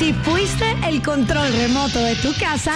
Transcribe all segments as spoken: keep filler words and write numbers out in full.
Si fuiste el control remoto de tu casa,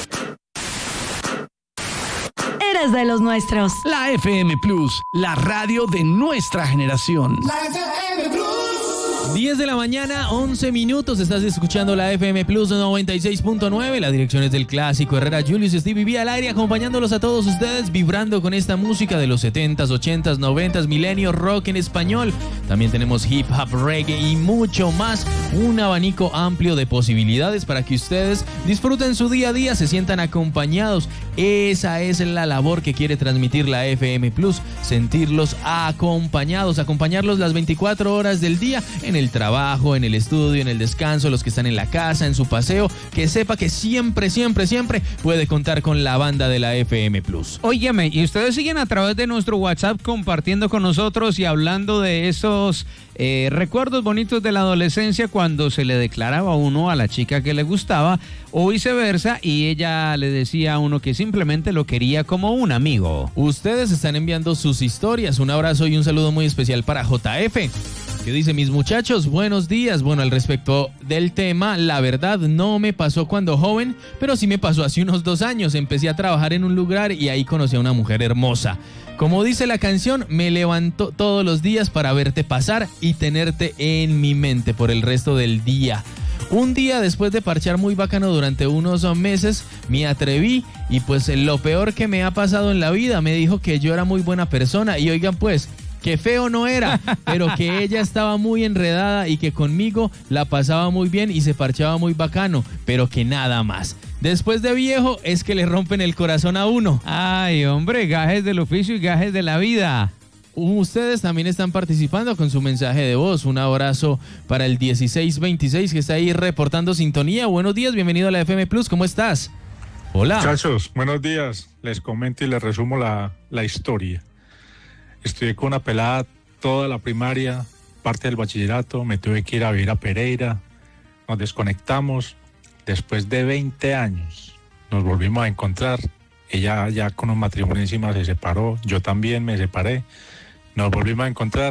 eres de los nuestros. La F M Plus, la radio de nuestra generación. La F M Plus. diez de la mañana, once minutos. Estás escuchando la F M Plus noventa y seis punto nueve. La dirección es del clásico Herrera Julius Stevie V al aire, acompañándolos a todos ustedes, vibrando con esta música de los setentas, ochentas, noventas, milenio, rock en español. También tenemos hip hop, reggae y mucho más. Un abanico amplio de posibilidades para que ustedes disfruten su día a día, se sientan acompañados. Esa es la labor que quiere transmitir la F M Plus, sentirlos acompañados, acompañarlos las veinticuatro horas del día, en el trabajo, en el estudio, en el descanso, los que están en la casa, en su paseo, que sepa que siempre, siempre, siempre puede contar con la banda de la F M Plus. Óyeme, y ustedes siguen a través de nuestro WhatsApp compartiendo con nosotros y hablando de esos eh, recuerdos bonitos de la adolescencia, cuando se le declaraba a uno a la chica que le gustaba o viceversa, y ella le decía a uno que simplemente lo quería como un amigo. Ustedes están enviando sus historias. Un abrazo y un saludo muy especial para J F, que dice: mis muchachos, buenos días. Bueno, al respecto del tema, la verdad no me pasó cuando joven, pero sí me pasó hace unos dos años. Empecé a trabajar en un lugar y ahí conocí a una mujer hermosa. Como dice la canción, me levanto todos los días para verte pasar y tenerte en mi mente por el resto del día. Un día, después de parchar muy bacano durante unos meses, me atreví y pues lo peor que me ha pasado en la vida, me dijo que yo era muy buena persona y oigan pues, que feo no era, pero que ella estaba muy enredada y que conmigo la pasaba muy bien y se parchaba muy bacano, pero que nada más. Después de viejo es que le rompen el corazón a uno. Ay, hombre, gajes del oficio y gajes de la vida. Ustedes también están participando con su mensaje de voz. Un abrazo para el dieciséis veintiséis que está ahí reportando sintonía. Buenos días, bienvenido a la F M Plus, ¿cómo estás? Hola. Muchachos, buenos días. Les comento y les resumo la, la historia. Estudié con una pelada toda la primaria, parte del bachillerato, me tuve que ir a vivir a Pereira, nos desconectamos. Después de veinte años nos volvimos a encontrar. Ella ya con un matrimonio encima se separó, yo también me separé. Nos volvimos a encontrar,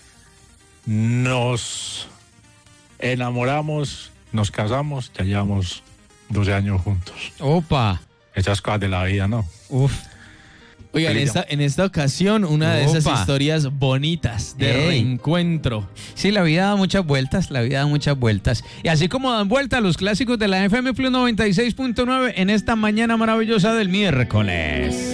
nos enamoramos, nos casamos, ya llevamos doce años juntos. Opa. Esas cosas de la vida, ¿no? Uf. Oiga, en esta, en esta ocasión, una de esas Opa. historias bonitas de Ey. reencuentro. Sí, la vida da muchas vueltas, la vida da muchas vueltas. Y así como dan vueltas los clásicos de la F M Plus noventa y seis punto nueve en esta mañana maravillosa del miércoles.